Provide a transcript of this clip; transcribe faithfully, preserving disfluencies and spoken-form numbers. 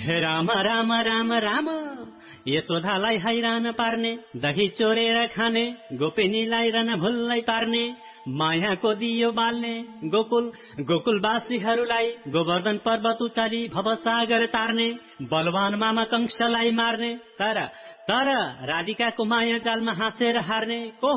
राम राम राम राम यशोदालाई हैरान पार्ने, दही चोरेर खाने, गोपिनीलाई रन भुल्लै पार्ने, मायाको दियो बाल्ने, गोकुल गोकुलवासीहरूलाई गोवर्धन पर्वत उचाली भवसागर तार्ने, बलवान मामा कंसलाई मार्ने, तर तर राधिकाको माया जालमा हाँसेर हार्ने को